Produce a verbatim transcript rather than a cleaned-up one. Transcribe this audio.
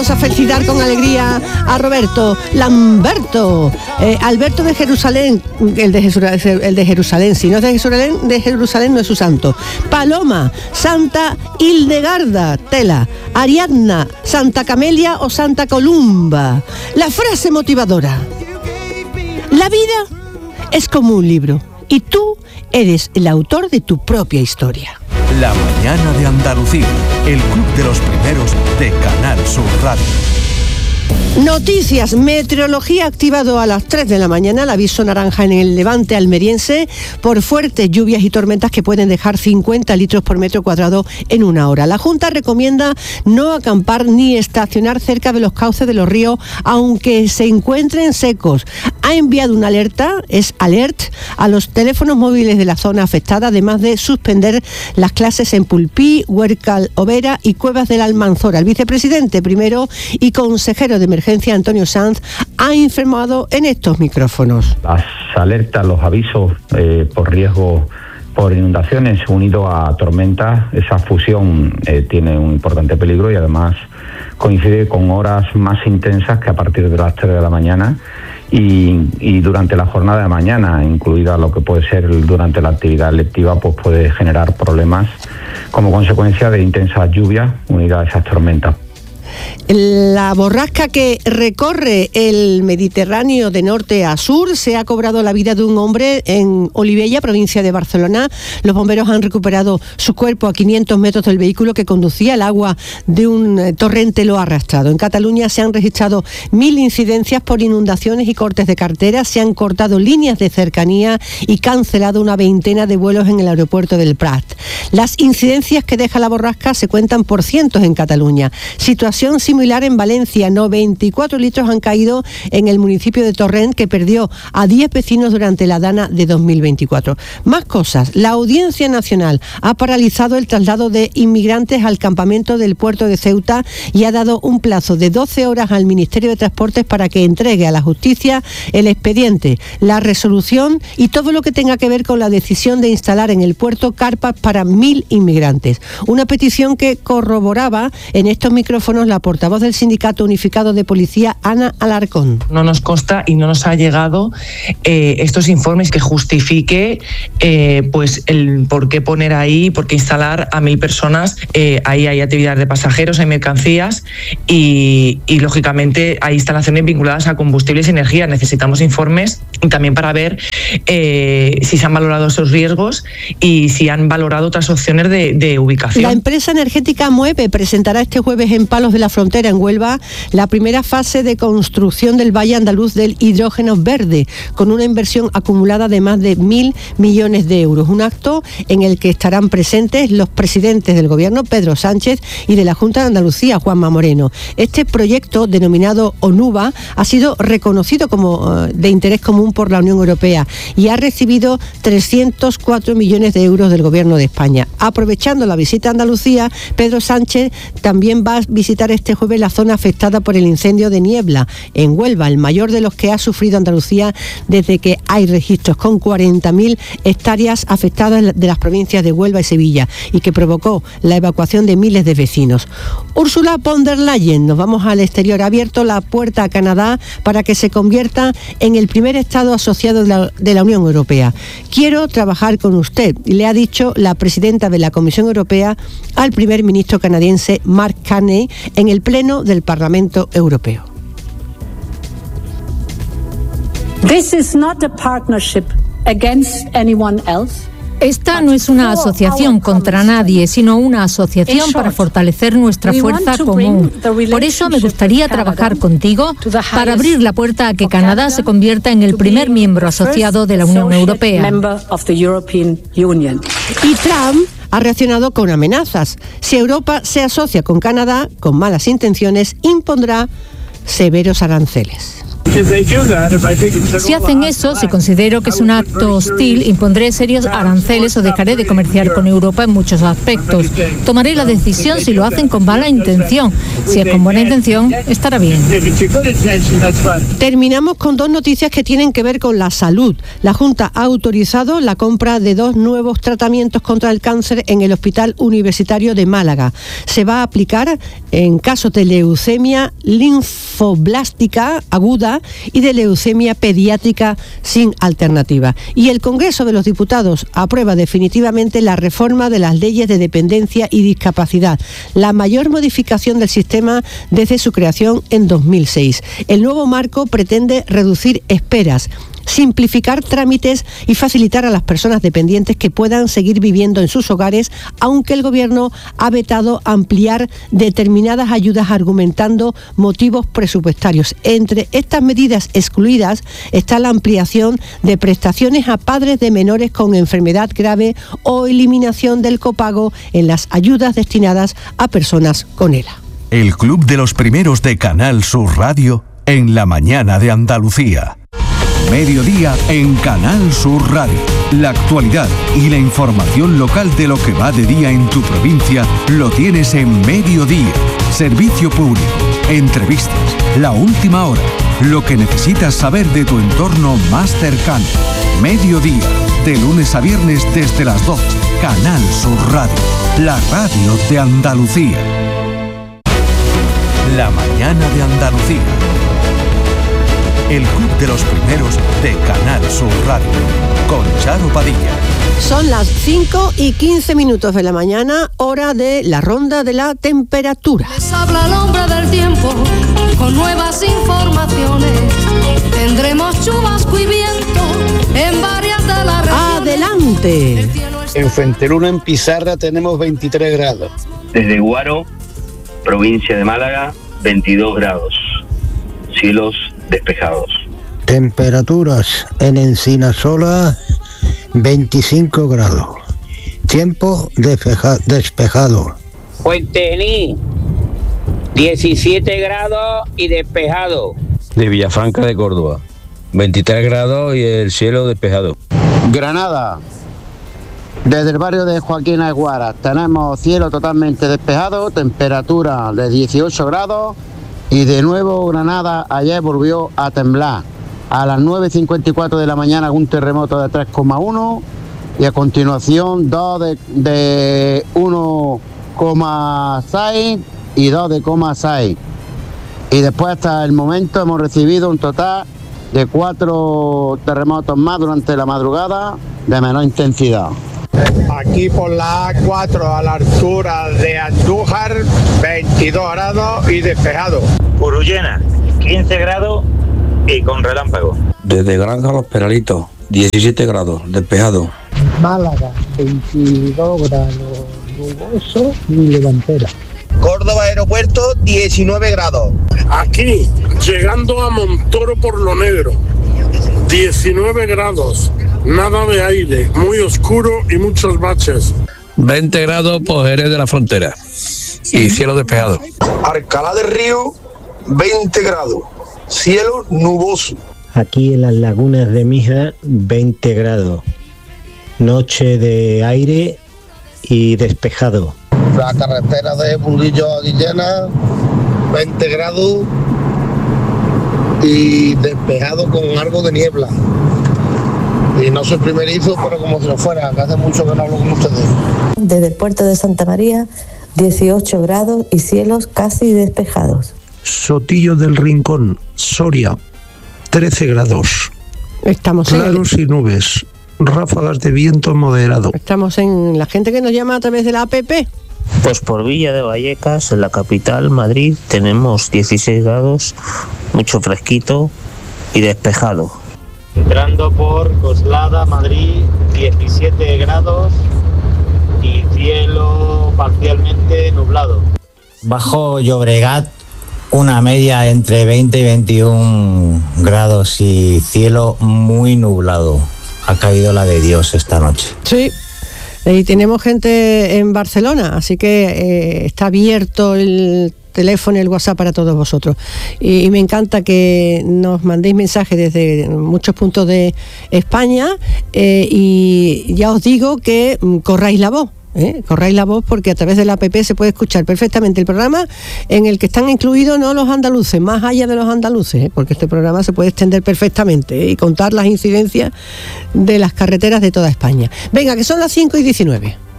A felicitar con alegría a Roberto Lamberto, eh, Alberto de Jerusalén, el de Jerusalén, el de Jerusalén, si no es de Jerusalén, de Jerusalén no es su santo. Paloma, Santa Hildegarda, tela. Ariadna, Santa Camelia o Santa Columba. La frase motivadora: la vida es como un libro y tú eres el autor de tu propia historia. La mañana de Andalucía, el club de los primeros de Canal Sur Radio. Noticias, meteorología activado a las tres de la mañana, el aviso naranja en el levante almeriense por fuertes lluvias y tormentas que pueden dejar cincuenta litros por metro cuadrado en una hora. La Junta recomienda no acampar ni estacionar cerca de los cauces de los ríos, aunque se encuentren secos. Ha enviado una alerta, es alert, a los teléfonos móviles de la zona afectada, además de suspender las clases en Pulpí, Huércal, Overa y Cuevas del Almanzora. El vicepresidente primero y consejero de emergencia, Antonio Sanz, ha informado en estos micrófonos. Las alertas, los avisos eh, por riesgo por inundaciones unido a tormentas, esa fusión eh, tiene un importante peligro y además coincide con horas más intensas que a partir de las tres de la mañana y, y durante la jornada de mañana, incluida lo que puede ser durante la actividad lectiva, pues puede generar problemas como consecuencia de intensas lluvias unidas a esas tormentas. La borrasca que recorre el Mediterráneo de norte a sur se ha cobrado la vida de un hombre en Olivella, provincia de Barcelona. Los bomberos han recuperado su cuerpo a quinientos metros del vehículo que conducía. El agua de un torrente lo ha arrastrado. En Cataluña se han registrado mil incidencias por inundaciones y cortes de carreteras. Se han cortado líneas de cercanía y cancelado una veintena de vuelos en el aeropuerto del Prat. Las incidencias que deja la borrasca se cuentan por cientos en Cataluña. Situación similar en Valencia. noventa y cuatro litros han caído en el municipio de Torrent, que perdió a diez vecinos durante la dana de dos mil veinticuatro. Más cosas. La Audiencia Nacional ha paralizado el traslado de inmigrantes al campamento del puerto de Ceuta y ha dado un plazo de doce horas al Ministerio de Transportes para que entregue a la justicia el expediente, la resolución y todo lo que tenga que ver con la decisión de instalar en el puerto carpas para mil inmigrantes. Una petición que corroboraba en estos micrófonos la portavoz del Sindicato Unificado de Policía, Ana Alarcón. No nos consta y no nos ha llegado eh, estos informes que justifique eh, pues el por qué poner ahí, por qué instalar a mil personas. Eh, ahí hay actividades de pasajeros, hay mercancías y, y lógicamente hay instalaciones vinculadas a combustibles y energía. Necesitamos informes también para ver eh, si se han valorado esos riesgos y si han valorado otras opciones de, de ubicación. La empresa energética Mueve presentará este jueves en Palos de la Frontera, en Huelva, la primera fase de construcción del Valle Andaluz del hidrógeno verde, con una inversión acumulada de más de mil millones de euros. Un acto en el que estarán presentes los presidentes del Gobierno, Pedro Sánchez, y de la Junta de Andalucía, Juanma Moreno. Este proyecto, denominado ONUVA, ha sido reconocido como uh, de interés común por la Unión Europea y ha recibido trescientos cuatro millones de euros del Gobierno de España. Aprovechando la visita a Andalucía, Pedro Sánchez también va a visitar este jueves la zona afectada por el incendio de Niebla, en Huelva, el mayor de los que ha sufrido Andalucía desde que hay registros, con cuarenta mil hectáreas afectadas de las provincias de Huelva y Sevilla, y que provocó la evacuación de miles de vecinos. Ursula von der Leyen, nos vamos al exterior, ha abierto la puerta a Canadá para que se convierta en el primer Estado asociado de la, de la Unión Europea. Quiero trabajar con usted, le ha dicho la presidenta de la Comisión Europea al primer ministro canadiense Mark Carney en el Pleno del Parlamento Europeo. This is not a partnership against anyone else. Esta no es una asociación contra nadie, sino una asociación para fortalecer nuestra fuerza común. Por eso me gustaría trabajar contigo para abrir la puerta a que Canadá se convierta en el primer miembro asociado de la Unión Europea. Y Trump ha reaccionado con amenazas. Si Europa se asocia con Canadá con malas intenciones, impondrá severos aranceles. Si hacen eso, si considero que es un acto hostil, impondré serios aranceles o dejaré de comerciar con Europa en muchos aspectos. Tomaré la decisión si lo hacen con mala intención. Si es con buena intención, estará bien. Terminamos con dos noticias que tienen que ver con la salud. La Junta ha autorizado la compra de dos nuevos tratamientos contra el cáncer en el Hospital Universitario de Málaga. Se va a aplicar en casos de leucemia linfoblástica aguda y de leucemia pediátrica sin alternativa. Y el Congreso de los Diputados aprueba definitivamente la reforma de las leyes de dependencia y discapacidad, la mayor modificación del sistema desde su creación en dos mil seis. El nuevo marco pretende reducir esperas, simplificar trámites y facilitar a las personas dependientes que puedan seguir viviendo en sus hogares, aunque el Gobierno ha vetado ampliar determinadas ayudas argumentando motivos presupuestarios. Entre estas medidas excluidas está la ampliación de prestaciones a padres de menores con enfermedad grave o eliminación del copago en las ayudas destinadas a personas con ELA. El Club de los Primeros de Canal Sur Radio en la mañana de Andalucía. Mediodía en Canal Sur Radio. La actualidad y la información local de lo que va de día en tu provincia lo tienes en Mediodía. Servicio público, entrevistas, la última hora, lo que necesitas saber de tu entorno más cercano. Mediodía, de lunes a viernes desde las doce. Canal Sur Radio, la radio de Andalucía. La mañana de Andalucía. El Club de los Primeros de Canal Sur Radio, con Charo Padilla. Son las cinco y quince minutos de la mañana, hora de la ronda de la temperatura. Les habla el hombre del tiempo, con nuevas informaciones. Tendremos chubasco y viento en varias de las regiones. ¡Adelante! En Fuenteluna, en Pizarra, tenemos veintitrés grados. Desde Guaro, provincia de Málaga, veintidós grados. Cielos despejados. Temperaturas en Encinasola, veinticinco grados. Tiempo despeja, despejado. Fuentení, diecisiete grados y despejado. De Villafranca de Córdoba, veintitrés grados y el cielo despejado. Granada, desde el barrio de Joaquín Aguara, tenemos cielo totalmente despejado, temperatura de dieciocho grados. Y de nuevo Granada ayer volvió a temblar. A las nueve cincuenta y cuatro de la mañana un terremoto de tres coma uno y a continuación dos de, de uno coma seis y dos de coma seis. Y después hasta el momento hemos recibido un total de cuatro terremotos más durante la madrugada de menor intensidad. Aquí por la A cuatro a la altura de Andújar, veintidós grados y despejado. Urullena, quince grados y con relámpago. Desde Granja Los Peralitos, diecisiete grados, despejado. Málaga, veintidós grados, nuboso y levantera. Córdoba Aeropuerto, diecinueve grados. Aquí, llegando a Montoro por lo Negro, diecinueve grados. Nada de aire, muy oscuro y muchos baches. veinte grados por Jerez de la Frontera y cielo despejado. Alcalá del Río, veinte grados, cielo nuboso. Aquí en las lagunas de Mija, veinte grados, noche de aire y despejado. La carretera de Burillo a Guillena, veinte grados y despejado con algo de niebla. Y no soy primerizo, pero como si lo fuera, que hace mucho que no hablo con ustedes. Desde el puerto de Santa María, dieciocho grados y cielos casi despejados. Sotillo del Rincón, Soria, trece grados. Estamos claros en... y nubes, ráfagas de viento moderado. Estamos en la gente que nos llama a través de la app. Pues por Villa de Vallecas, en la capital, Madrid, tenemos dieciséis grados, mucho fresquito y despejado. Entrando por Coslada, Madrid, diecisiete grados y cielo parcialmente nublado. Bajo Llobregat, una media entre veinte y veintiún grados y cielo muy nublado. Ha caído la de Dios esta noche. Sí. Y tenemos gente en Barcelona, así que eh, está abierto el teléfono y el WhatsApp para todos vosotros. Y, y me encanta que nos mandéis mensajes desde muchos puntos de España, eh, y ya os digo que mm, corráis la voz. ¿Eh? Corráis la voz, porque a través de la app se puede escuchar perfectamente el programa, en el que están incluidos no los andaluces, más allá de los andaluces, ¿eh? Porque este programa se puede extender perfectamente, ¿eh? Y contar las incidencias de las carreteras de toda España. Venga, que son las cinco y diecinueve.